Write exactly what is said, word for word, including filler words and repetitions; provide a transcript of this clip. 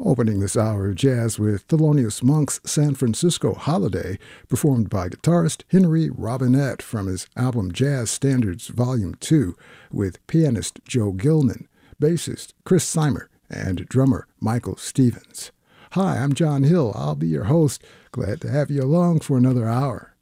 Opening this hour of jazz with Thelonious Monk's San Francisco Holiday, performed by guitarist Henry Robinette from his album Jazz Standards Volume two, with pianist Joe Gilman, bassist Chris Seimer, and drummer Michael Stevens. Hi, I'm John Hill. I'll be your host. Glad to have you along for another hour.